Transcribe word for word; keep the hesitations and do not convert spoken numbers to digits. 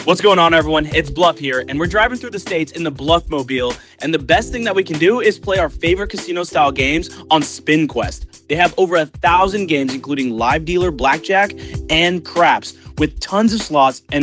What's going on, everyone? It's Bluff here, and we're driving through the states in the Bluffmobile, and the best thing that we can do is play our favorite casino-style games on SpinQuest. They have over a thousand games, including live dealer blackjack and craps, with tons of slots and